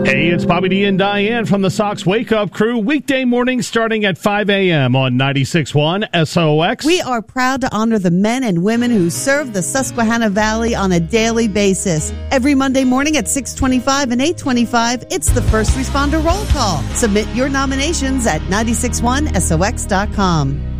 Hey, it's Bobby D and Diane from the Sox Wake Up Crew. Weekday mornings starting at 5 a.m. on 96.1 SOX. We are proud to honor the men and women who serve the Susquehanna Valley on a daily basis. Every Monday morning at 6:25 and 8:25, it's the First Responder Roll Call. Submit your nominations at 961sox.com.